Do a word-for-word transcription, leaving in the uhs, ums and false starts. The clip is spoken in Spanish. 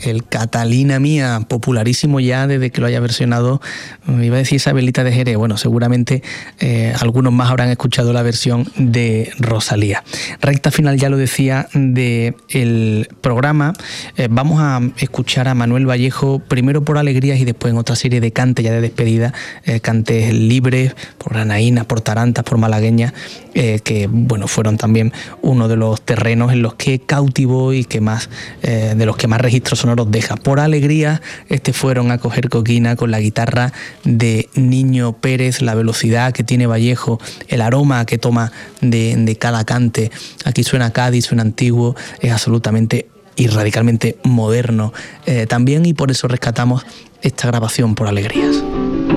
el Catalina Mía, popularísimo ya desde que lo haya versionado, iba a decir Isabelita de Jerez, bueno, seguramente eh, algunos más habrán escuchado la versión de Rosalía. Recta final, ya lo decía, del programa. Eh, vamos a escuchar a Manuel Vallejo, primero por Alegrías y después en otra serie de cantes ya de despedida, eh, cantes libres, por granaínas, por tarantas, por malagueñas, eh, que bueno, fueron también uno de los terrenos en los que cautivó y que más, eh, de los que más registros sonoros deja. Por Alegría, este fueron a coger coquina con la guitarra de Niño Pérez, la velocidad que tiene Vallejo, el aroma que toma de, de cada cante. Aquí suena Cádiz, suena antiguo, es absolutamente y radicalmente moderno eh, también, y por eso rescatamos esta grabación, Por Alegrías.